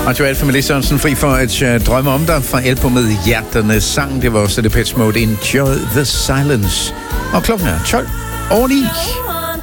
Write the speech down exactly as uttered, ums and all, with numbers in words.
Og Joel Familie Sørensen, fri for at uh, drømme om dig fra albumet Hjerternes Sang. Det var også Depeche Mode, Enjoy the Silence. Og klokken er tolv over ni.